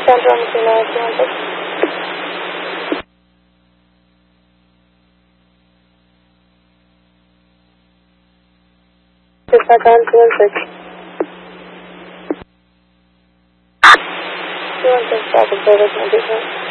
Central Machine 216. 216 South of British Medication.